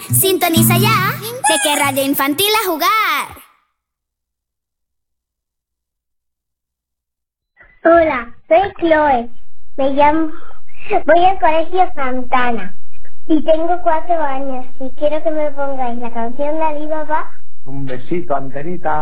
Sintoniza ya, que Radio Infantil a jugar. Hola, soy Chloe. Me llamo... Voy al colegio Santana y tengo 4 años y quiero que me pongáis la canción de Alibaba. Un besito, Antenita.